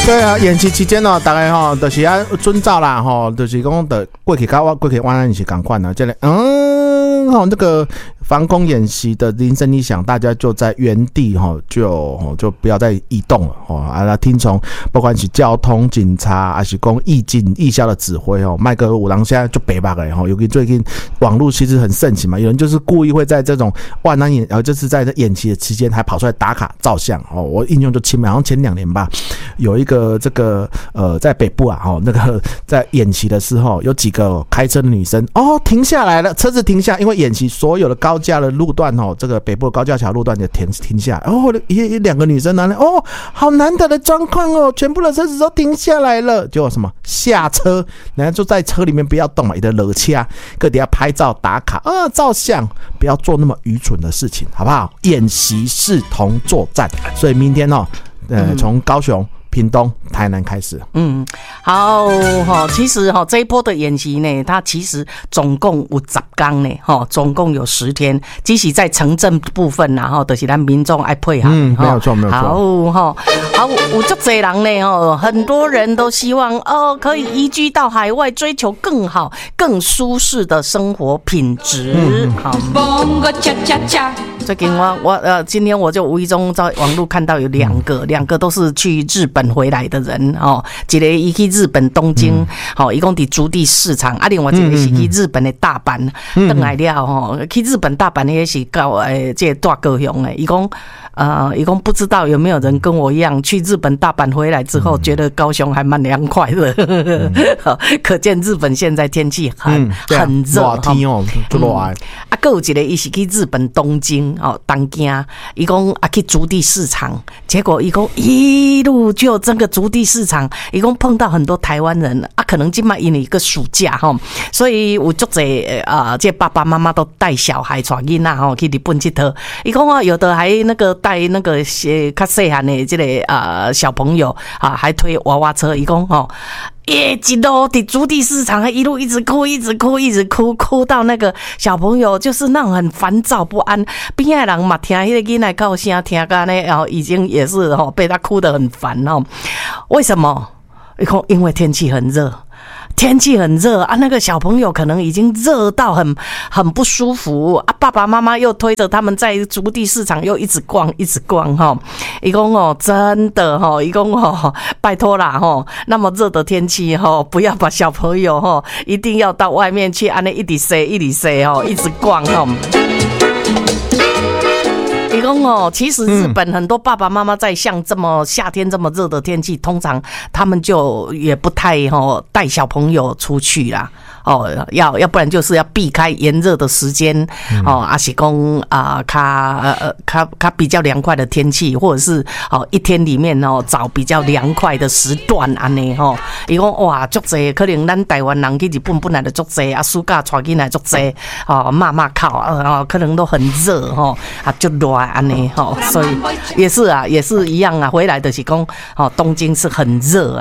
对啊，演习期间哦，大概吼就是要遵照啦吼，就是讲的过去湾岸是同款的，这个这个防空演习的铃声一响，大家就在原地就不要再移动了听从不管是交通警察还是讲义消的指挥麦克五郎现在就北巴了尤其最近网络其实很盛行嘛，有人就是故意会在这种万安演就是在演习的期间还跑出来打卡照相我印象就清，好像前2年吧，有一个这个在北部那个在演习的时候，有几个开车的女生停下来了，车子停下，因为演习所有的高架的路段这个北部的高架桥路段就停下来2个女生拿来好难得的状况全部的车子都停下来了，结果什么下车，人家就在车里面不要动嘛，你的热车各底下拍照打卡照相，不要做那么愚蠢的事情，好不好？演习视同作战，所以明天从高雄屏东、台南开始。 好其实这一波的演习呢，它其实总共有10天呢，总共有10天，只是在城镇部分啦，就是咱民众爱配合。 没有错，没有错。 好，有足多人呢，很多人都希望可以移居到海外，追求更好、更舒适的生活品质。好。最近今天我就无意中在网络看到有2个都是去日本回来的人一个伊去日本东京伊讲伫竹地市场另外一个是去日本的大阪回来了去日本大阪也是到这个大高雄的伊讲不知道有没有人跟我一样去日本大阪回来之后觉得高雄还蛮凉快的可见日本现在天气很热天就热还有一个伊是去日本东京东京伊讲去竹地市场，结果伊讲一路就整个竹地市场伊讲碰到很多台湾人可能现在因为一个暑假所以有足侪这爸爸妈妈都带小孩带囡仔去日本佚佗，伊讲有的还那个带那个较细汉的这个小朋友还推娃娃车，伊讲一路在竹地市场一路一直哭到那个小朋友就是那种很烦躁不安，边的人嘛听那个囡仔哭声听到呢已经也是被他哭得很烦为什么？因为天气很热那个小朋友可能已经热到很不舒服爸爸妈妈又推着他们在竹地市场又一直逛伊讲真的伊讲拜托啦那么热的天气不要把小朋友一定要到外面去一直塞一直逛伊讲其实日本很多爸爸妈妈在像这么夏天这么热的天气，通常他们就也不太带小朋友出去啦要不然就是要避开炎热的时间还是讲较比较凉快的天气，或者是一天里面找比较凉快的时段安尼伊讲哇足济，可能咱台湾人去日本本来就足济暑假带囡仔足济骂靠可能都很热就热安尼所以也是一样回来的是讲东京是很热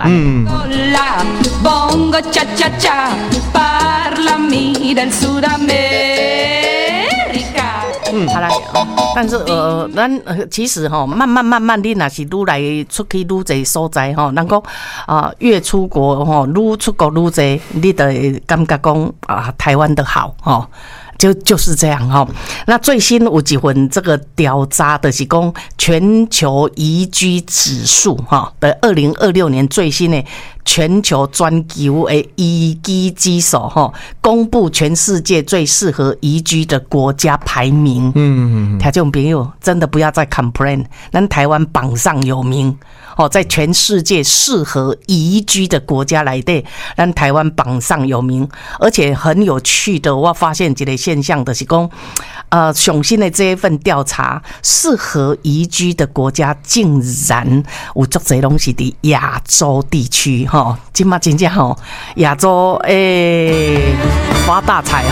好啦但是咱其实慢慢你若是愈来出去愈侪所在咱讲越出国愈出国愈侪，你就会感觉讲台湾的好就是这样那最新有一份这个调查的是讲全球宜居指数的2026年最新的全球全球的宜居指数公布全世界最适合宜居的国家排名听众朋友真的不要再 complain， 咱台湾榜上有名在全世界适合宜居的国家里面，咱台湾榜上有名，而且很有趣的，我发现一个现象就是说上新的这一份调查，适合宜居的国家竟然有很多都是在亚洲地区现在真正亚洲发大财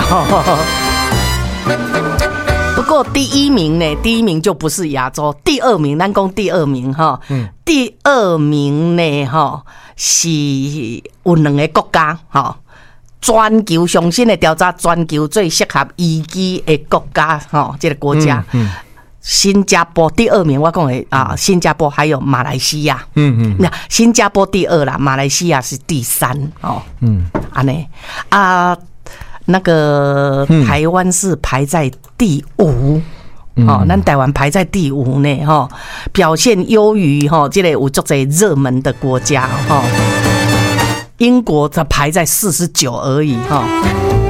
不过第一名就不是亚洲，第二名咱讲第二名第二名呢是有2个国家全球上新的调查，全球最适合宜居的国家这个国家新加坡第2名，我讲的啊，新加坡还有马来西亚，那新加坡第2啦，马来西亚是第3哦，安尼啊，那个台湾是排在第5。哦，咱台湾排在第5呢，哈，表现优于哈，这个有足侪热门的国家，哈，英国才排在49而已，哈。